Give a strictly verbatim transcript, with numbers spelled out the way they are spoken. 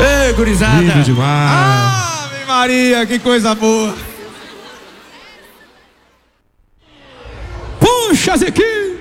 Ei, gurizada. Lindo demais. Ave Maria, que coisa boa. Puxa, Zequinho.